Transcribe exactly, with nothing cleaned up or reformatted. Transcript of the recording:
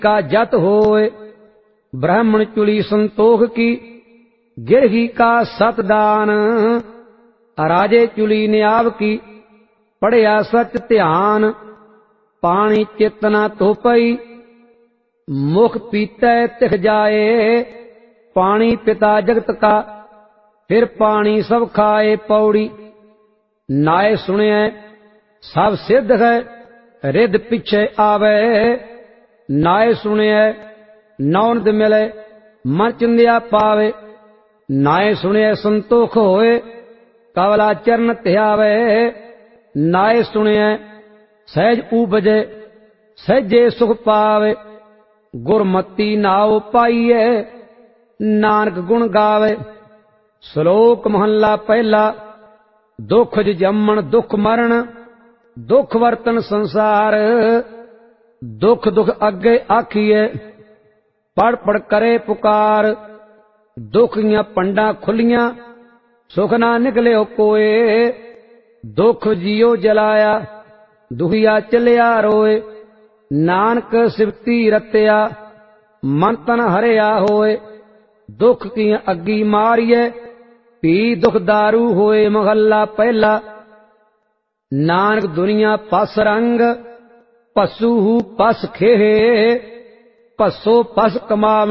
का जत होए। ब्राह्मण चुली संतोख की गिरही का सतदान। राजे चुली न्याव की पढ़िया सच ध्यान। पानी चेतना तो पई मुख पीतै तिख जाए। पानी पिता जगत का फिर पानी सब खाए। पौड़ी नाय सुने सब सिद्ध है रिद पिछे आवे। नाय सुने नौनद मिले मन चिंदिया पावे। नाय सुने संतोख होए कवला चरण ध्यावे। नाय सुने सहज उपजे सहजे सुख पावे। गुरमती नाव पाइए नानक गुण गावे। श्लोक महला पहला। दुख जमन दुख मरण दुख वर्तन संसार। दुख दुख अगे आखिए पढ़ पढ़ करे पुकार। दुख या पंडा खुलियां सुख ना निकले कोए। दुख जियो जलाया दुखिया चलिया रोए। नानक सिवती रत्या मन तन हरिया होए। दुख की अग्गी मारिए पी दुख दारू होए। महला पहला। नानक दुनिया पस रंग पसू पस खेहे। पसो पस कमाव